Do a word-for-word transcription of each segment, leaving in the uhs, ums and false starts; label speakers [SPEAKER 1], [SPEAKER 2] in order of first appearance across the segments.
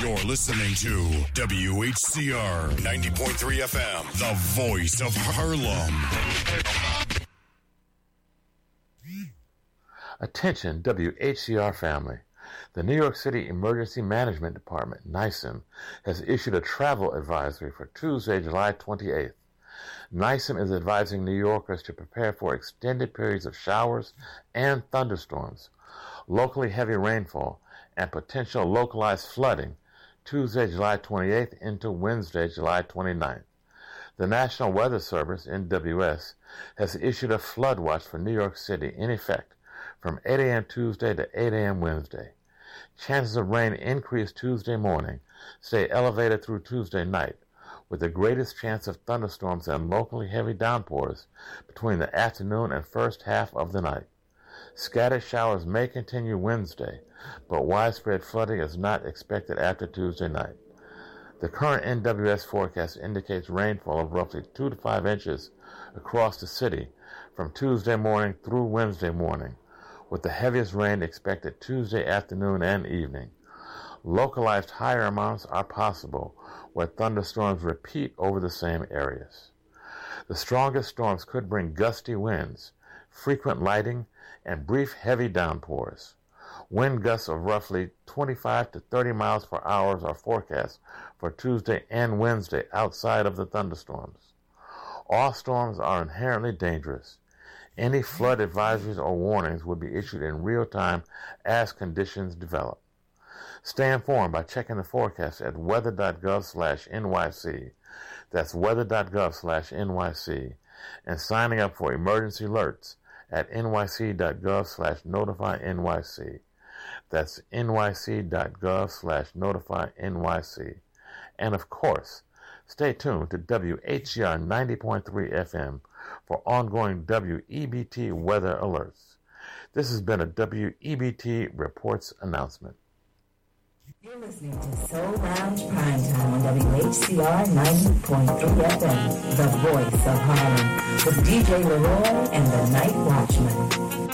[SPEAKER 1] You're listening to W H C R ninety point three F M, the voice of Harlem.
[SPEAKER 2] Attention, W H C R family. The New York City Emergency Management Department, NYSEM, has issued a travel advisory for Tuesday, July twenty-eighth. NYSEM is advising New Yorkers to prepare for extended periods of showers and thunderstorms, locally heavy rainfall, and potential localized flooding Tuesday, July twenty-eighth into Wednesday, July twenty-ninth. The National Weather Service, N W S, has issued a flood watch for New York City in effect from eight a.m. Tuesday to eight a.m. Wednesday. Chances of rain increase Tuesday morning, stay elevated through Tuesday night, with the greatest chance of thunderstorms and locally heavy downpours between the afternoon and first half of the night. Scattered showers may continue Wednesday, but widespread flooding is not expected after Tuesday night. The current N W S forecast indicates rainfall of roughly two to five inches across the city from Tuesday morning through Wednesday morning, with the heaviest rain expected Tuesday afternoon and evening. Localized higher amounts are possible where thunderstorms repeat over the same areas. The strongest storms could bring gusty winds, frequent lighting, and brief heavy downpours. Wind gusts of roughly twenty-five to thirty miles per hour are forecast for Tuesday and Wednesday outside of the thunderstorms. All storms are inherently dangerous. Any flood advisories or warnings will be issued in real time as conditions develop. Stay informed by checking the forecast at weather.gov slash NYC. That's weather.gov slash NYC, and signing up for emergency alerts at nyc.gov slash notify NYC. That's nyc.gov slash notify NYC. And of course, stay tuned to W H C R ninety point three F M for ongoing W E B T weather alerts. This has been a W E B T Reports announcement.
[SPEAKER 3] You're listening to Soul Lounge Primetime on W H C R ninety point three F M, the voice of Harlem, with D J Leroy and the Night Watchman.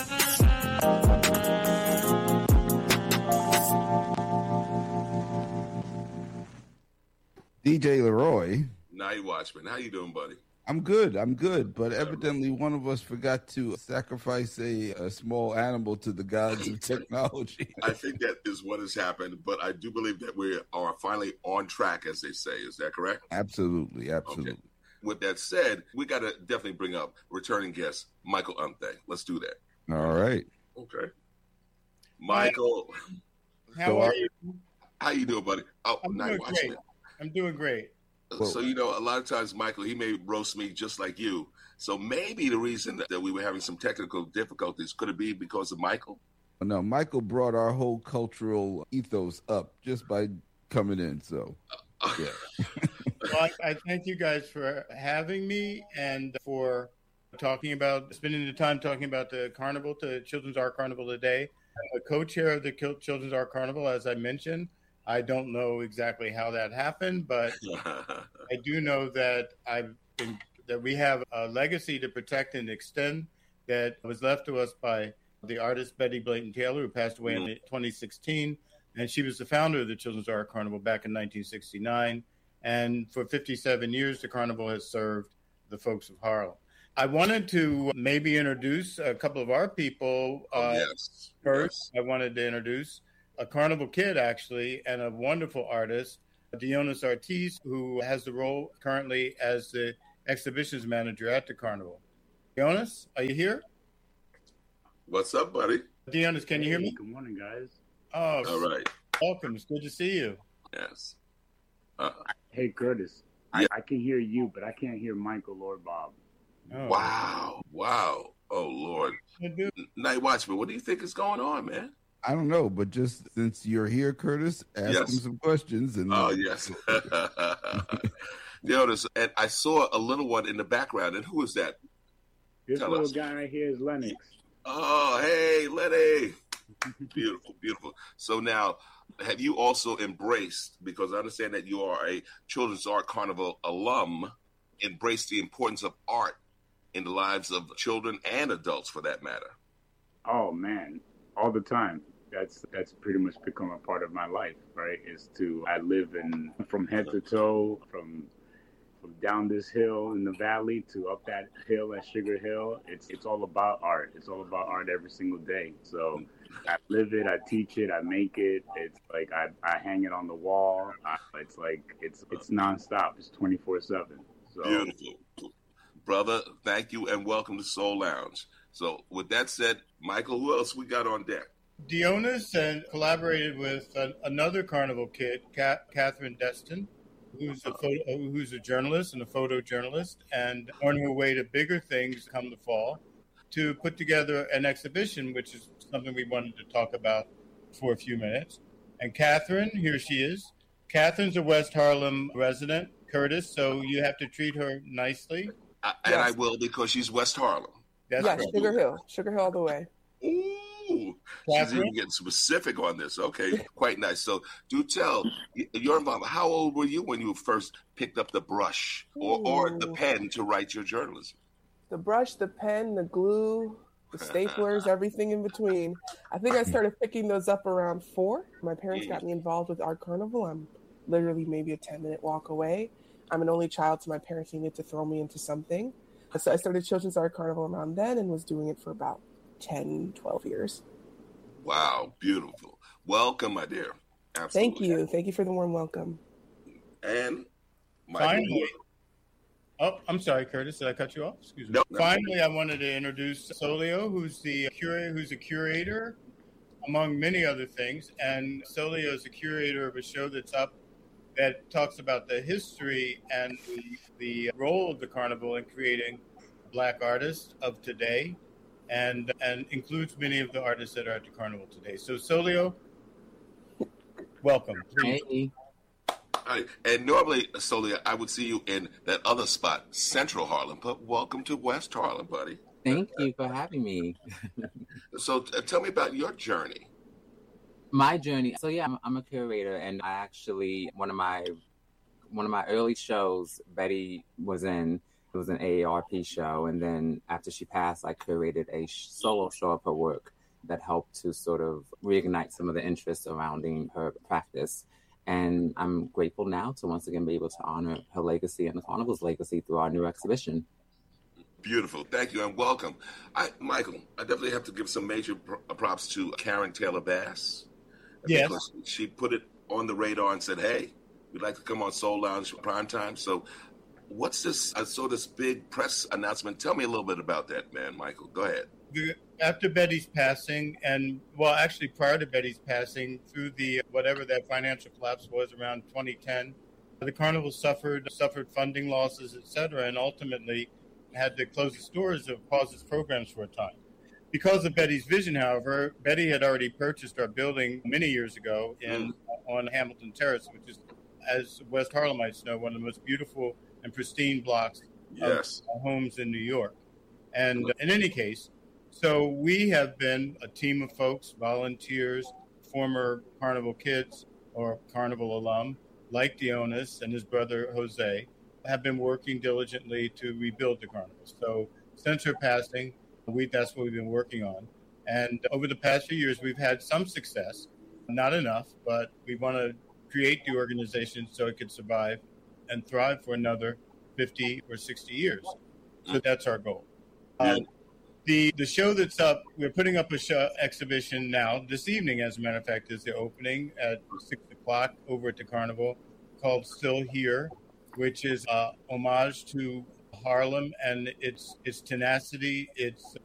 [SPEAKER 4] D J Leroy.
[SPEAKER 5] Night Watchman. How you doing, buddy?
[SPEAKER 4] I'm good. I'm good. But evidently one of us forgot to sacrifice a, a small animal to the gods of technology.
[SPEAKER 5] I think that is what has happened, but I do believe that we are finally on track, as they say. Is that correct?
[SPEAKER 4] Absolutely. Absolutely. Okay.
[SPEAKER 5] With that said, we got to definitely bring up returning guest, Michael Unthay. Let's do that.
[SPEAKER 4] All right.
[SPEAKER 5] Okay. Michael.
[SPEAKER 6] How so are you?
[SPEAKER 5] How you doing, buddy? Oh,
[SPEAKER 6] I'm
[SPEAKER 5] Night
[SPEAKER 6] doing
[SPEAKER 5] Watchman.
[SPEAKER 6] great. I'm doing great.
[SPEAKER 5] So, you know, a lot of times, Michael, he may roast me just like you. So maybe the reason that we were having some technical difficulties, could it be because of Michael?
[SPEAKER 4] No, Michael brought our whole cultural ethos up just by coming in. So, yeah.
[SPEAKER 6] Well, I, I thank you guys for having me and for talking about, spending the time talking about the carnival, the Children's Art Carnival today. I'm a co-chair of the Children's Art Carnival, as I mentioned. I don't know exactly how that happened, but I do know that I've been, that we have a legacy to protect and extend that was left to us by the artist Betty Blayton Taylor, who passed away mm-hmm. in twenty sixteen, and she was the founder of the Children's Art Carnival back in nineteen sixty-nine. And for fifty-seven years, the carnival has served the folks of Harlem. I wanted to maybe introduce a couple of our people.
[SPEAKER 5] Oh,
[SPEAKER 6] uh,
[SPEAKER 5] yes.
[SPEAKER 6] First,
[SPEAKER 5] yes.
[SPEAKER 6] I wanted to introduce a carnival kid, actually, and a wonderful artist, Dionis Ortiz, who has the role currently as the exhibitions manager at the carnival. Dionis, are you here?
[SPEAKER 5] What's up, buddy?
[SPEAKER 6] Dionis, can
[SPEAKER 7] hey,
[SPEAKER 6] you hear me?
[SPEAKER 7] Good morning, guys.
[SPEAKER 6] Oh,
[SPEAKER 5] all right.
[SPEAKER 6] Welcome. It's good to see you.
[SPEAKER 5] Yes. Uh,
[SPEAKER 7] hey, Curtis.
[SPEAKER 5] Yeah.
[SPEAKER 7] I, I can hear you, but I can't hear Michael or Bob.
[SPEAKER 6] Oh.
[SPEAKER 5] Wow. Wow. Oh, Lord. Night Watchman, what do you think is going on, man?
[SPEAKER 4] I don't know, but just since you're here, Curtis, ask
[SPEAKER 5] yes.
[SPEAKER 4] him some questions. And
[SPEAKER 5] oh, yes. Notice, and I saw a little one in the background, and who is that?
[SPEAKER 7] This
[SPEAKER 5] Tell
[SPEAKER 7] little
[SPEAKER 5] us.
[SPEAKER 7] guy right here is Lennox.
[SPEAKER 5] Oh, hey, Lenny. Beautiful, beautiful. So now, have you also embraced, because I understand that you are a Children's Art Carnival alum, embraced the importance of art in the lives of children and adults, for that matter?
[SPEAKER 7] Oh, man. All the time. that's that's pretty much become a part of my life, right? Is to I live in from head to toe, from from down this hill in the valley to up that hill at Sugar Hill. It's it's all about art. It's all about art every single day. So I live it, I teach it, I make it. It's like I, I hang it on the wall. I, it's like it's it's nonstop. It's twenty-four seven. So
[SPEAKER 5] Beautiful. Brother, thank you and welcome to Soul Lounge. So with that said, Michael, who else we got on deck?
[SPEAKER 6] Dionis and collaborated with uh, another Carnival kid, Ka- Catherine Destin, who's a photo, who's a journalist and a photojournalist, and on her way to bigger things come the fall, to put together an exhibition, which is something we wanted to talk about for a few minutes. And Catherine, here she is. Catherine's a West Harlem resident, Curtis, so you have to treat her nicely.
[SPEAKER 5] I, and yes. I will, because she's West Harlem.
[SPEAKER 8] That's yes, right. Sugar Hill. Sugar Hill all the way.
[SPEAKER 5] Ooh, she's even getting specific on this. Okay, quite nice. So do tell, your involvement, how old were you when you first picked up the brush or, or the pen to write your journalism?
[SPEAKER 8] The brush, the pen, the glue, the staplers, everything in between. I think I started picking those up around four. My parents got me involved with Art Carnival. I'm literally maybe a ten-minute walk away. I'm an only child, so my parents needed to throw me into something. So I started Children's Art Carnival around then and was doing it for about ten, twelve years.
[SPEAKER 5] Wow, beautiful. Welcome, my dear. Absolutely.
[SPEAKER 8] Thank you. Thank you for the warm welcome.
[SPEAKER 5] And
[SPEAKER 6] finally, oh, I'm sorry, Curtis. Did I cut you off? Excuse me.
[SPEAKER 5] No, no.
[SPEAKER 6] Finally, I wanted to introduce Solio, who's the curator, who's a curator, among many other things. And Solio is a curator of a show that's up that talks about the history and the, the role of the carnival in creating Black artists of today, and and includes many of the artists that are at the carnival today. So, Solio, welcome. Please.
[SPEAKER 5] Hey. Right. And normally, Solio, I would see you in that other spot, Central Harlem, but welcome to West Harlem, buddy.
[SPEAKER 9] Thank you for having me.
[SPEAKER 5] So uh, tell me about your journey.
[SPEAKER 9] My journey. So yeah, I'm, I'm a curator, and I actually one of my one of my early shows Betty was in. It was an A A R P show, and then after she passed, I curated a solo show of her work that helped to sort of reignite some of the interest surrounding her practice. And I'm grateful now to once again be able to honor her legacy and the Carnival's legacy through our new exhibition.
[SPEAKER 5] Beautiful. Thank you and welcome. I, Michael, I definitely have to give some major props to Karen Taylor Bass.
[SPEAKER 6] Yes.
[SPEAKER 5] Because she put it on the radar and said, hey, we'd like to come on Soul Lounge prime time. So what's this? I saw this big press announcement. Tell me a little bit about that, man, Michael. Go ahead.
[SPEAKER 6] After Betty's passing, and well, actually prior to Betty's passing, through the whatever that financial collapse was around twenty ten, the Carnival suffered suffered funding losses, et cetera, and ultimately had to close its doors or pause its programs for a time. Because of Betty's vision, however, Betty had already purchased our building many years ago in mm. on Hamilton Terrace, which is, as West Harlemites know, one of the most beautiful and pristine blocks
[SPEAKER 5] yes.
[SPEAKER 6] of homes in New York. And uh, in any case, so we have been a team of folks, volunteers, former Carnival kids or Carnival alum, like Dionis and his brother Jose, have been working diligently to rebuild the Carnival. So since her passing, we that's what we've been working on. And over the past few years, we've had some success, not enough, but we want to create the organization so it could survive and thrive for another fifty or sixty years. So that's our goal.
[SPEAKER 5] Yeah.
[SPEAKER 6] Um, the the show that's up, we're putting up a show exhibition now. This evening, as a matter of fact, is the opening at six o'clock over at the Carnival, called Still Here, which is a homage to Harlem and its its tenacity, its